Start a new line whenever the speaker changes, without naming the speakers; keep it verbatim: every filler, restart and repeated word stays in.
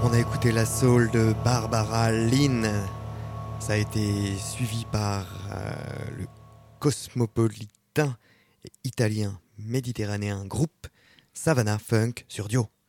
On a écouté la soul de Barbara Lynn. Ça a été suivi par euh, le cosmopolitain italien méditerranéen groupe Savannah Funk sur Dio.